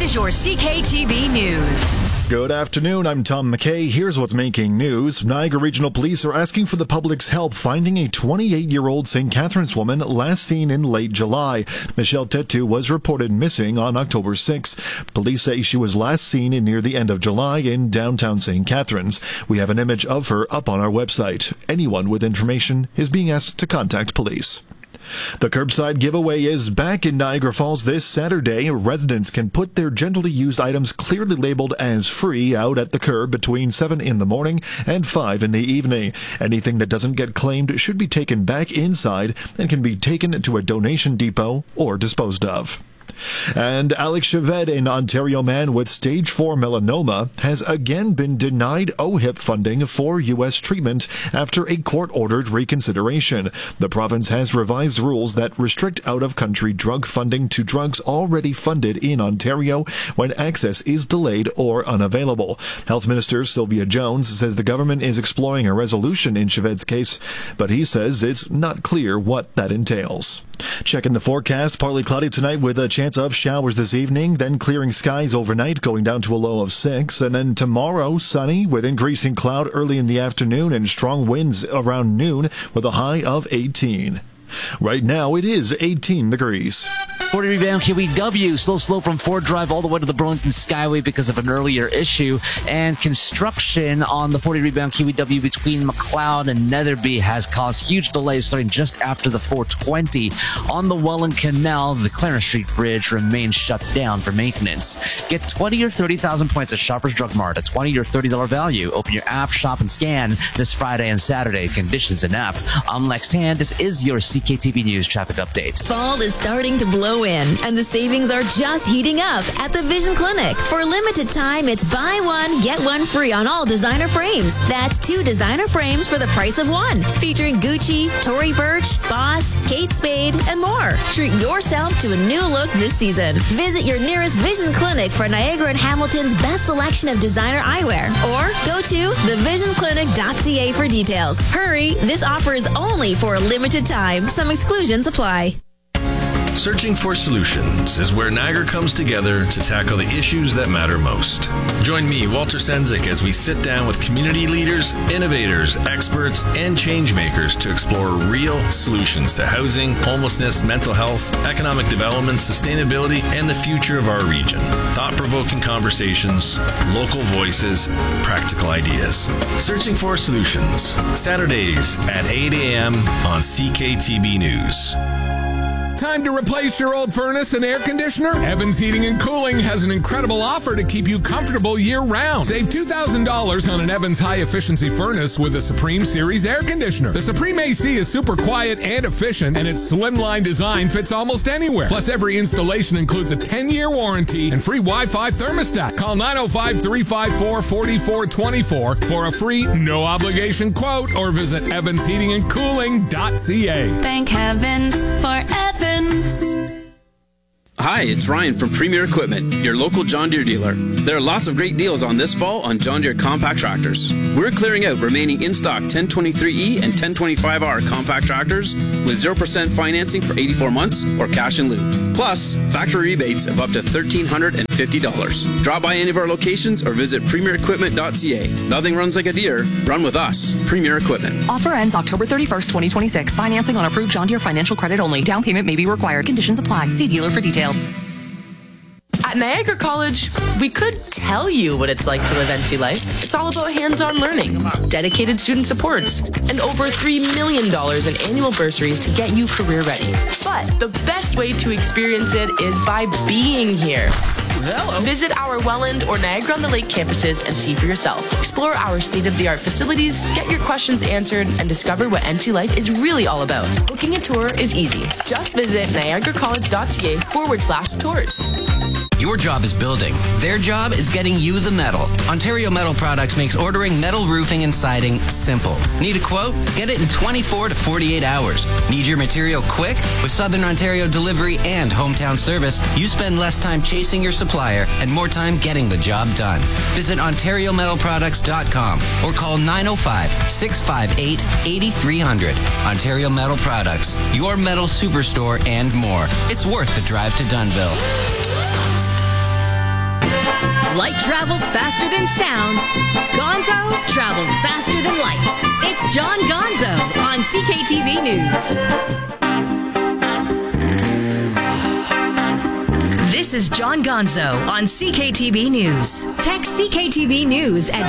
This is your CKTB News. Good afternoon, I'm Tom McKay. Here's what's making news. Niagara Regional Police are asking for the public's help finding a 28-year-old St. Catharines woman last seen in late July. Michelle Tetu was reported missing on October 6th. Police say she was last seen near the end of July in downtown St. Catharines. We have an image of her up on our website. Anyone with information is being asked to contact police. The curbside giveaway is back in Niagara Falls this Saturday. Residents can put their gently used items clearly labeled as free out at the curb between 7 in the morning and 5 in the evening. Anything that doesn't get claimed should be taken back inside and can be taken to a donation depot or disposed of. And Alex Chevette, an Ontario man with stage 4 melanoma, has again been denied OHIP funding for U.S. treatment after a court-ordered reconsideration. The province has revised rules that restrict out-of-country drug funding to drugs already funded in Ontario when access is delayed or unavailable. Health Minister Sylvia Jones says the government is exploring a resolution in Chevette's case, but he says it's not clear what that entails. Checking the forecast, partly cloudy tonight with a chance of showers this evening, then clearing skies overnight going down to a low of 6, and then tomorrow sunny with increasing cloud early in the afternoon and strong winds around noon with a high of 18. Right now it is 18 degrees. 40 rebound KWW, slow from Ford Drive all the way to the Burlington Skyway because of an earlier issue. And construction on the 40 rebound KWW between McLeod and Netherby has caused huge delays starting just after the 420. On the Welland Canal, the Clarence Street Bridge remains shut down for maintenance. Get 20 or 30,000 points at Shoppers Drug Mart, a $20 or $30 value. Open your app, shop, and scan this Friday and Saturday. Conditions in app. I'm Lex Tan. This is your CKTB News traffic update. Fall is starting to blow in, and the savings are just heating up at the Vision Clinic. For a limited time, it's buy one, get one free on all designer frames. That's 2 designer frames for the price of 1, featuring Gucci, Tory Burch, Boss, Kate Spade, and more. Treat yourself to a new look this season. Visit your nearest Vision Clinic for Niagara and Hamilton's best selection of designer eyewear, or go to thevisionclinic.ca for details. Hurry, this offer is only for a limited time. Some exclusions apply. Searching for Solutions is where Niagara comes together to tackle the issues that matter most. Join me, Walter Senzik, as we sit down with community leaders, innovators, experts, and change makers to explore real solutions to housing, homelessness, mental health, economic development, sustainability, and the future of our region. Thought-provoking conversations, local voices, practical ideas. Searching for Solutions, Saturdays at 8 a.m. on CKTB News. Time to replace your old furnace and air conditioner? Evans Heating and Cooling has an incredible offer to keep you comfortable year-round. Save $2,000 on an Evans high-efficiency furnace with a Supreme Series air conditioner. The Supreme AC is super quiet and efficient, and its slimline design fits almost anywhere. Plus, every installation includes a 10-year warranty and free Wi-Fi thermostat. Call 905-354-4424 for a free, no-obligation quote, or visit evansheatingandcooling.ca. Thank heavens for Evans. Hi, it's Ryan from Premier Equipment, your local John Deere dealer. There are lots of great deals on this fall on John Deere compact tractors. We're clearing out remaining in-stock 1023E and 1025R compact tractors with 0% financing for 84 months or cash in lieu. Plus, factory rebates of up to $1,350. Drop by any of our locations or visit premierequipment.ca. Nothing runs like a Deere. Run with us. Premier Equipment. Offer ends October 31st, 2026. Financing on approved John Deere financial credit only. Down payment may be required. Conditions apply. See dealer for details. At Niagara College, we could tell you what it's like to live NC life. It's all about hands-on learning, dedicated student supports, and over $3 million in annual bursaries to get you career ready. But the best way to experience it is by being here. Hello. Visit our Welland or Niagara-on-the-Lake campuses and see for yourself. Explore our state-of-the-art facilities, get your questions answered, and discover what NC life is really all about. Booking a tour is easy. Just visit niagaracollege.ca/tours. Your job is building. Their job is getting you the metal. Ontario Metal Products makes ordering metal roofing and siding simple. Need a quote? Get it in 24 to 48 hours. Need your material quick? With Southern Ontario delivery and hometown service, you spend less time chasing your supplier and more time getting the job done. Visit OntarioMetalProducts.com or call 905-658-8300. Ontario Metal Products, your metal superstore and more. It's worth the drive to Dunnville. Light travels faster than sound. Gonzo travels faster than light. It's John Gonzo on CKTV News. This is John Gonzo on CKTV News. Text CKTV News at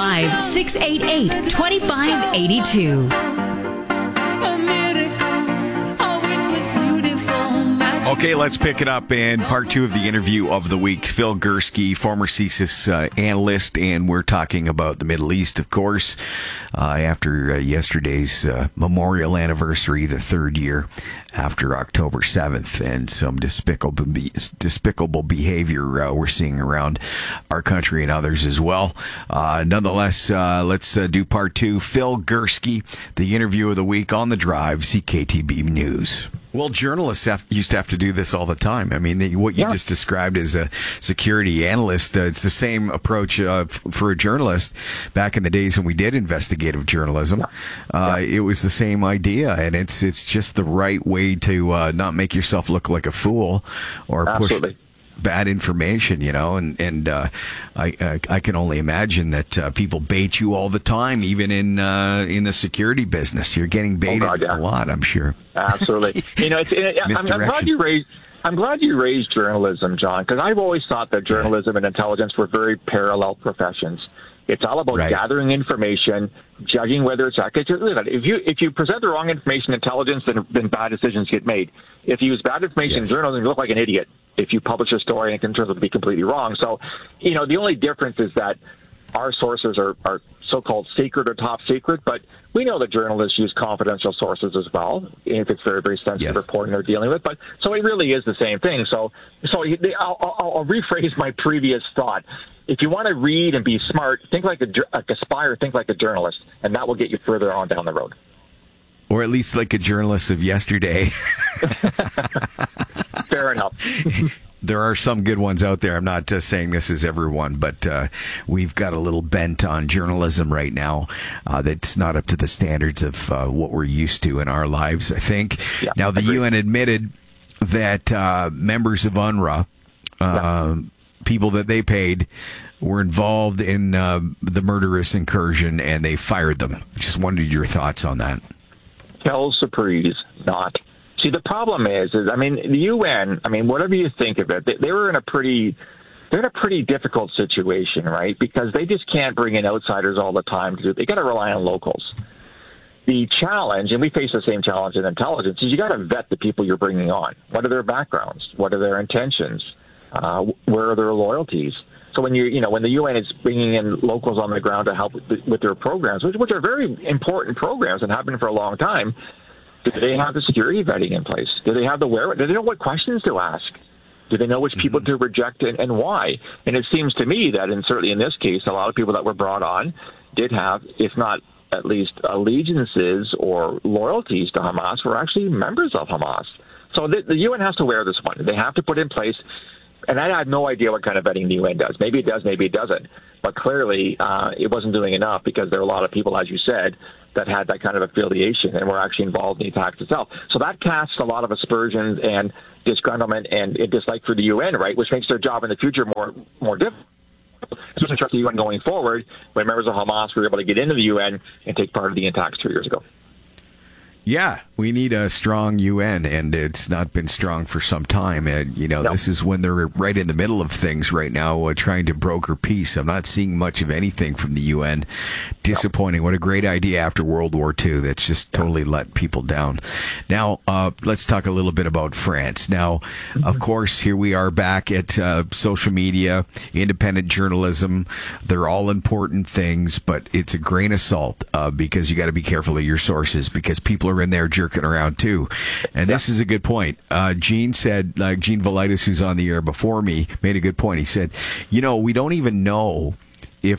905-688-2582. Okay, let's pick it up in part two of the interview of the week. Phil Gurski, former CSIS analyst, and we're talking about the Middle East, of course, after yesterday's memorial anniversary, the third year after October 7th, and some despicable behavior we're seeing around our country and others as well. Nonetheless, let's do part two. Phil Gurski, the interview of the week on The Drive, CKTB News. Well, journalists used to have to do this all the time. I mean, what you just described as a security analyst, it's the same approach for a journalist back in the days when we did investigative journalism. It was the same idea, and it's just the right way to not make yourself look like a fool or push bad information, you know, and I can only imagine that people bait you all the time, even in the security business. You're getting baited a lot, I'm sure. Absolutely. You know, I'm glad you raised journalism, John, because I've always thought that journalism and intelligence were very parallel professions. It's all about gathering information, judging whether it's accurate. If you present the wrong information, intelligence, then bad decisions get made. If you use bad information in journalism, you look like an idiot. If you publish a story and it can turn out to be completely wrong. So, you know, the only difference is that our sources are so-called secret or top secret, but we know that journalists use confidential sources as well, if it's very, very sensitive reporting they're dealing with. But so it really is the same thing. So I'll rephrase my previous thought. If you want to read and be smart, think like aspire, think like a journalist, and that will get you further on down the road. Or at least like a journalist of yesterday. Fair enough. There are some good ones out there. I'm not saying this is everyone, but we've got a little bent on journalism right now that's not up to the standards of what we're used to in our lives, I think. Yeah, now, the UN admitted that members of UNRWA, people that they paid, were involved in the murderous incursion, and they fired them. Just wondered your thoughts on that. Hell surprise, not. See, the problem is, I mean, the UN, I mean, whatever you think of it, they were in a pretty difficult situation, right? Because they just can't bring in outsiders all the time to do it. They got to rely on locals. The challenge, and we face the same challenge in intelligence, is you got to vet the people you're bringing on. What are their backgrounds? What are their intentions? Where are their loyalties? So when when the UN is bringing in locals on the ground to help with their programs, which are very important programs and have been for a long time, do they have the security vetting in place? Do they have the wherewithal? Do they know what questions to ask? Do they know which people to reject and why? And it seems to me that, and certainly in this case, a lot of people that were brought on did have, if not at least allegiances or loyalties to Hamas, were actually members of Hamas. So the UN has to wear this one. They have to put in place, and I have no idea what kind of vetting the UN does. Maybe it does, maybe it doesn't. But clearly, it wasn't doing enough because there are a lot of people, as you said, that had that kind of affiliation and were actually involved in the attacks itself. So that casts a lot of aspersions and disgruntlement and dislike for the UN, right, which makes their job in the future more difficult. Especially trust the UN going forward when members of Hamas were able to get into the UN and take part of the attacks 2 years ago. Yeah, we need a strong UN, and it's not been strong for some time. And, this is when they're right in the middle of things right now, trying to broker peace. I'm not seeing much of anything from the UN. Disappointing. What a great idea after World War II that's just totally let people down. Now, let's talk a little bit about France. Now, of course, here we are back at social media, independent journalism. They're all important things, but it's a grain of salt because you got to be careful of your sources because people are in there jerking around too. And this is a good point. Gene said, Gene Velitis, who's on the air before me, made a good point. He said, we don't even know if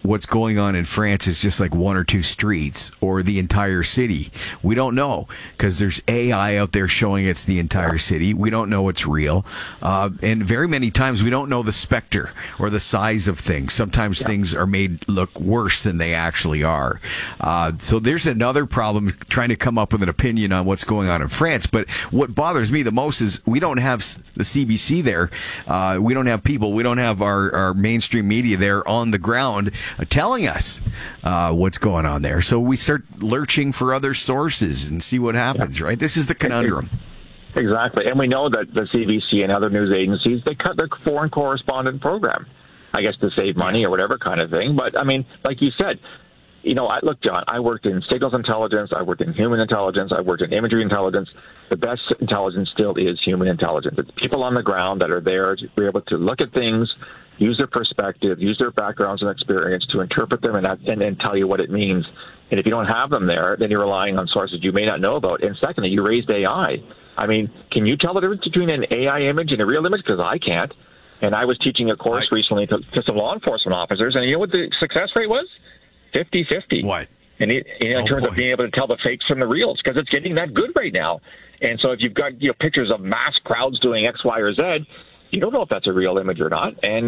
what's going on in France is just like one or two streets or the entire city. We don't know because there's AI out there showing it's the entire city. We don't know it's real. And very many times we don't know the specter or the size of things. Sometimes things are made look worse than they actually are. So there's another problem trying to come up with an opinion on what's going on in France. But what bothers me the most is we don't have the CBC there. We don't have people. We don't have our mainstream media there on the ground telling us what's going on there. So we start lurching for other sources and see what happens, right? This is the conundrum. Exactly. And we know that the CBC and other news agencies, they cut their foreign correspondent program, I guess, to save money or whatever kind of thing. But, I mean, like you said, look, John, I worked in signals intelligence, I worked in human intelligence, I worked in imagery intelligence. The best intelligence still is human intelligence. It's people on the ground that are there to be able to look at things, use their perspective, use their backgrounds and experience to interpret them and then tell you what it means. And if you don't have them there, then you're relying on sources you may not know about. And secondly, you raised AI. I mean, can you tell the difference between an AI image and a real image? Because I can't. And I was teaching a course recently to some law enforcement officers, and you know what the success rate was? 50-50. What? And in terms of being able to tell the fakes from the reals, because it's getting that good right now. And so if you've got pictures of mass crowds doing X, Y, or Z, you don't know if that's a real image or not. And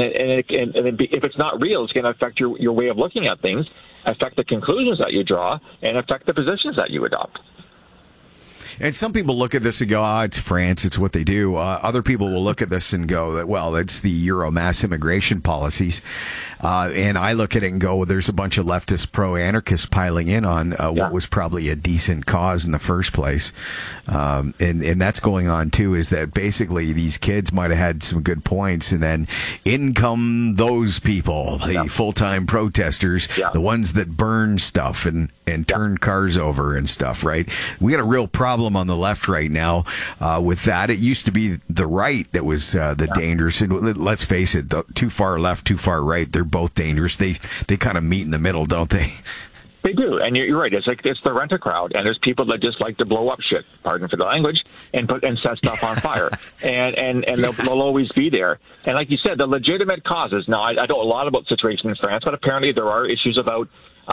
if it's not real, it's going to affect your way of looking at things, affect the conclusions that you draw, and affect the positions that you adopt. And some people look at this and go, it's France, it's what they do. Other people will look at this and go, that's the Euro mass immigration policies. And I look at it and go, there's a bunch of leftist pro-anarchists piling in on what was probably a decent cause in the first place. And that's going on, too, is that basically these kids might have had some good points, and then in come those people, the full-time protesters, the ones that burn stuff and turn cars over and stuff, right? We got a real problem on the left right now with that. It used to be the right that was the dangerous. And let's face it, too far left, too far right, they're both dangerous. They kind of meet in the middle, don't they? They do, and you're right. It's the rent-a-crowd, and there's people that just like to blow up shit, pardon for the language, and set stuff on fire, and they'll always be there. And like you said, the legitimate causes. Now, I know a lot about the situation in France, but apparently there are issues about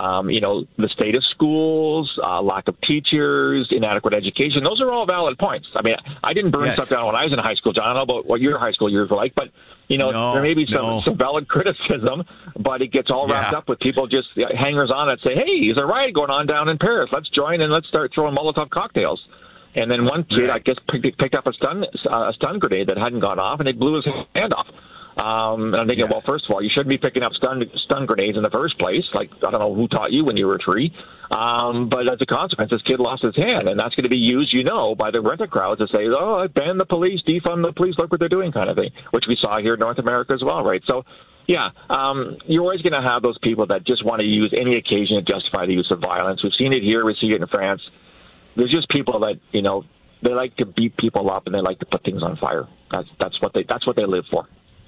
the state of schools, lack of teachers, inadequate education. Those are all valid points. I mean, I didn't burn stuff down when I was in high school, John. I don't know about what your high school years were like, but there may be some valid criticism, but it gets all wrapped up with people just hangers on that say, hey, there's a riot going on down in Paris. Let's join and let's start throwing Molotov cocktails. And then one kid, I guess, picked up a stun grenade that hadn't gone off, and it blew his hand off. And I'm thinking, well, first of all, you shouldn't be picking up stun grenades in the first place. Like, I don't know who taught you when you were 3. But as a consequence, this kid lost his hand, and that's going to be used, by the rent-a-crowds to say, I ban the police, defund the police, look what they're doing kind of thing, which we saw here in North America as well, right? So, you're always going to have those people that just want to use any occasion to justify the use of violence. We've seen it here. We see it in France. There's just people that, they like to beat people up and they like to put things on fire. That's what they live for.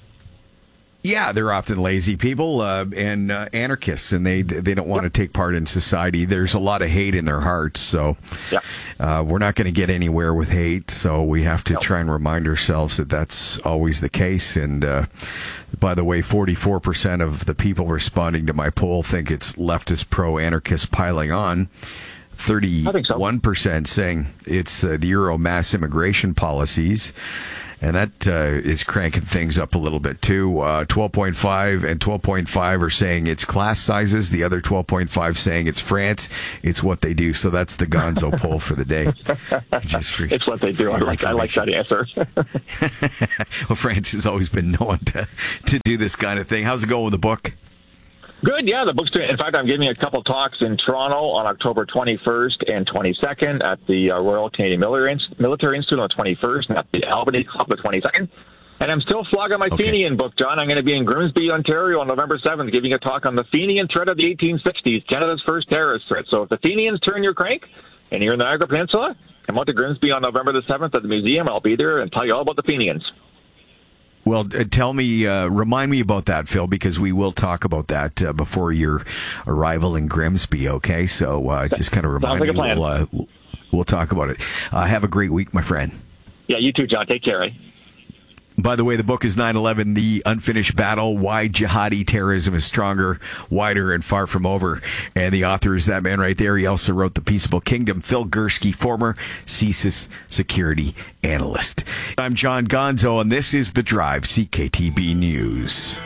Yeah, they're often lazy people and anarchists, and they don't want to take part in society. There's a lot of hate in their hearts, so we're not going to get anywhere with hate. So we have to try and remind ourselves that that's always the case. And by the way, 44% of the people responding to my poll think it's leftist pro-anarchists piling on. 31% saying it's the Euro mass immigration policies. And that is cranking things up a little bit, too. 12.5 and 12.5 are saying it's class sizes. The other 12.5 saying it's France. It's what they do. So that's the Gonzo poll for the day. It's what they do. I like that answer. Well, France has always been known to do this kind of thing. How's it going with the book? Good, yeah. The book's doing. In fact, I'm giving a couple talks in Toronto on October 21st and 22nd at the Royal Canadian Military Institute on the 21st and at the Albany Club the 22nd. And I'm still flogging my Fenian book, John. I'm going to be in Grimsby, Ontario on November 7th giving a talk on the Fenian threat of the 1860s, Canada's first terrorist threat. So if the Fenians turn your crank and you're in the Niagara Peninsula, come out to Grimsby on November the 7th at the museum. I'll be there and tell you all about the Fenians. Well, tell me, remind me about that, Phil, because we will talk about that before your arrival in Grimsby, okay? So just kind of remind me. We'll talk about it. Have a great week, my friend. Yeah, you too, John. Take care, eh? Bye. By the way, the book is 9/11, The Unfinished Battle, Why Jihadi Terrorism is Stronger, Wider, and Far From Over. And the author is that man right there. He also wrote The Peaceable Kingdom. Phil Gursky, former CSIS security analyst. I'm John Gonzo, and this is The Drive, CKTB News.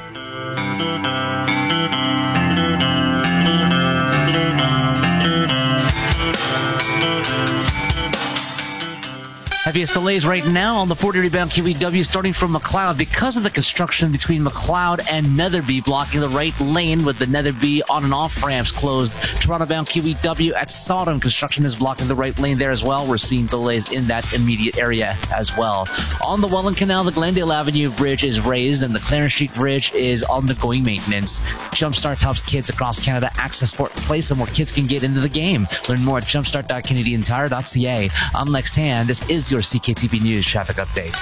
Heaviest delays right now on the 40 rebound QEW starting from McLeod because of the construction between McLeod and Netherby blocking the right lane with the Netherby on and off ramps closed. Toronto bound QEW at Sodom, construction is blocking the right lane there as well. We're seeing delays in that immediate area as well. On the Welland Canal, the Glendale Avenue Bridge is raised and the Clarence Street Bridge is undergoing maintenance. Jumpstart helps kids across Canada access Fort Place so more kids can get into the game. Learn more at jumpstart.canadiantire.ca. I'm Lex Tan. This is your CKTB News traffic update.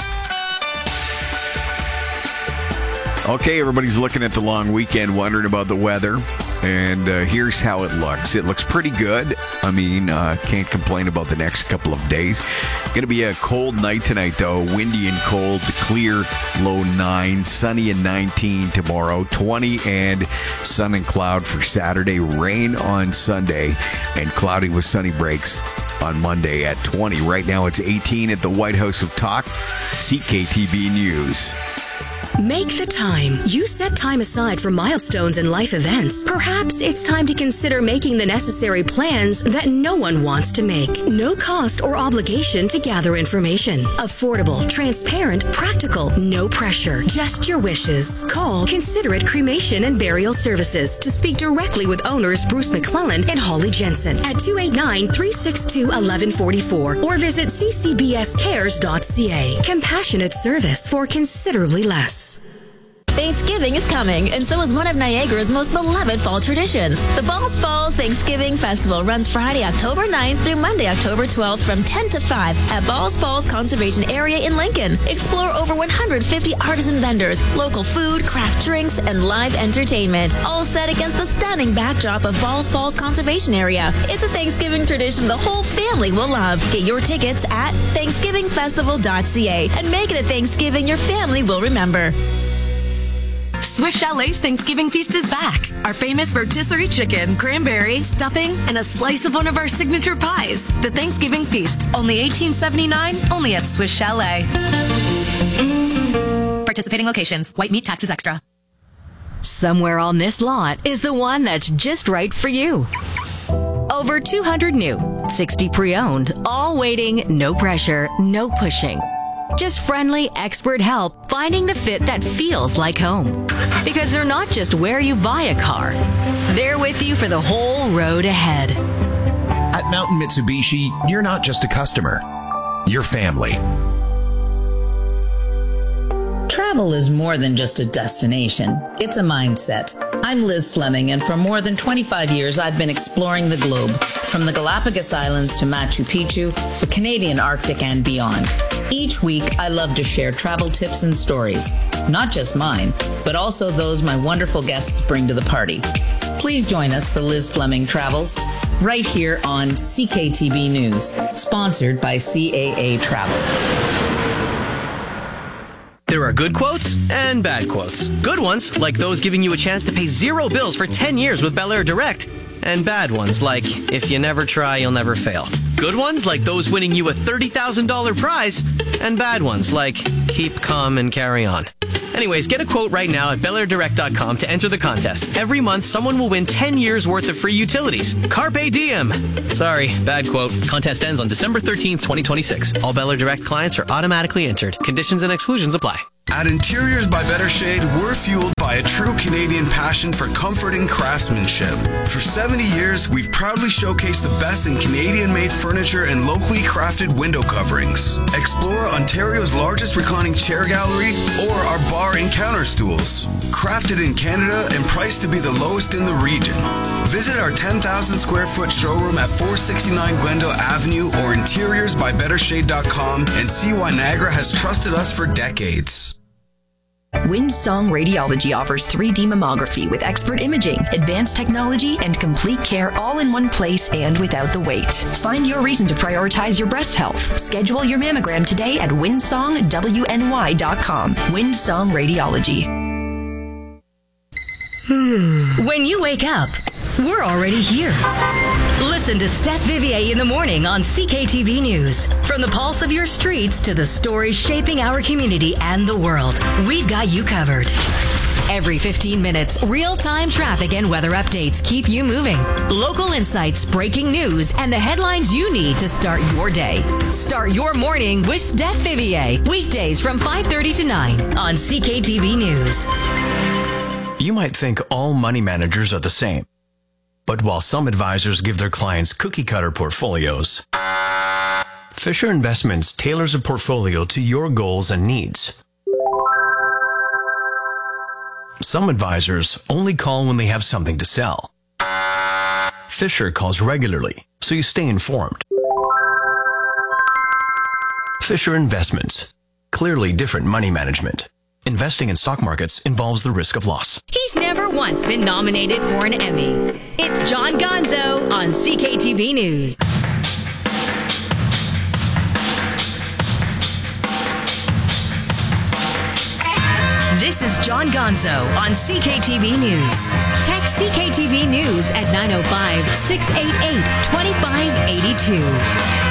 Okay, everybody's looking at the long weekend, wondering about the weather, and here's how it looks. It looks pretty good. I mean, can't complain about the next couple of days. Going to be a cold night tonight, though. Windy and cold, clear, low 9, sunny and 19 tomorrow, 20 and sun and cloud for Saturday, rain on Sunday, and cloudy with sunny breaks on Monday at 20. Right now it's 18 at the White House of Talk. CKTB News. Make the time. You set time aside for milestones and life events. Perhaps it's time to consider making the necessary plans that no one wants to make. No cost or obligation to gather information. Affordable, transparent, practical, no pressure. Just your wishes. Call Considerate Cremation and Burial Services to speak directly with owners Bruce McClelland and Holly Jensen at 289-362-1144 or visit ccbscares.ca. Compassionate service for considerably less. Thanksgiving is coming, and so is one of Niagara's most beloved fall traditions. The Balls Falls Thanksgiving Festival runs Friday, October 9th through Monday, October 12th from 10 to 5 at Balls Falls Conservation Area in Lincoln. Explore over 150 artisan vendors, local food, craft drinks, and live entertainment, all set against the stunning backdrop of Balls Falls Conservation Area. It's a Thanksgiving tradition the whole family will love. Get your tickets at thanksgivingfestival.ca and make it a Thanksgiving your family will remember. Swiss Chalet's Thanksgiving Feast is back. Our famous rotisserie chicken, cranberry, stuffing, and a slice of one of our signature pies. The Thanksgiving Feast, only $18.79, only at Swiss Chalet. Participating locations. White meat taxes extra. Somewhere on this lot is the one that's just right for you. Over 200 new, 60 pre-owned, all waiting, no pressure, no pushing. Just friendly, expert help finding the fit that feels like home. Because they're not just where you buy a car. They're with you for the whole road ahead. At Mountain Mitsubishi, you're not just a customer. You're family. Travel is more than just a destination. It's a mindset. I'm Liz Fleming, and for more than 25 years, I've been exploring the globe, from the Galapagos Islands to Machu Picchu, the Canadian Arctic, and beyond. Each week, I love to share travel tips and stories, not just mine, but also those my wonderful guests bring to the party. Please join us for Liz Fleming Travels, right here on CKTB News, sponsored by CAA Travel. There are good quotes and bad quotes. Good ones, like those giving you a chance to pay zero bills for 10 years with Bel Air Direct. And bad ones, like, if you never try, you'll never fail. Good ones, like those winning you a $30,000 prize. And bad ones, like, keep calm and carry on. Anyways, get a quote right now at BelAirDirect.com to enter the contest. Every month, someone will win 10 years worth of free utilities. Carpe diem! Sorry, bad quote. Contest ends on December 13th, 2026. All Bel Air Direct clients are automatically entered. Conditions and exclusions apply. At Interiors by Better Shade, we're fueled by a true Canadian passion for comfort and craftsmanship. For 70 years, we've proudly showcased the best in Canadian-made furniture and locally crafted window coverings. Explore Ontario's largest reclining chair gallery or our bar and counter stools. Crafted in Canada and priced to be the lowest in the region. Visit our 10,000 square foot showroom at 469 Glendale Avenue or interiorsbybettershade.com and see why Niagara has trusted us for decades. Windsong Radiology offers 3D mammography with expert imaging, advanced technology, and complete care all in one place and without the wait. Find your reason to prioritize your breast health. Schedule your mammogram today at windsongwny.com. Windsong Radiology. When you wake up, we're already here. Listen to Steph Vivier in the morning on CKTV News. From the pulse of your streets to the stories shaping our community and the world, we've got you covered. Every 15 minutes, real-time traffic and weather updates keep you moving. Local insights, breaking news, and the headlines you need to start your day. Start your morning with Steph Vivier. Weekdays from 5:30 to 9 on CKTV News. You might think all money managers are the same. But while some advisors give their clients cookie-cutter portfolios, Fisher Investments tailors a portfolio to your goals and needs. Some advisors only call when they have something to sell. Fisher calls regularly, so you stay informed. Fisher Investments. Clearly different money management. Investing in stock markets involves the risk of loss. He's never once been nominated for an Emmy. It's John Gonzo on CKTV News. This is John Gonzo on CKTV News. Text CKTV News at 905-688-2582.